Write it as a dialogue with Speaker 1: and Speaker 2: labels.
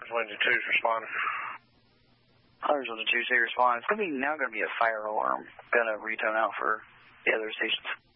Speaker 1: Hunters 1-2's responding.
Speaker 2: Hunters 1-2, say respond. It's now going to be a fire alarm. Going to retone out for the other stations.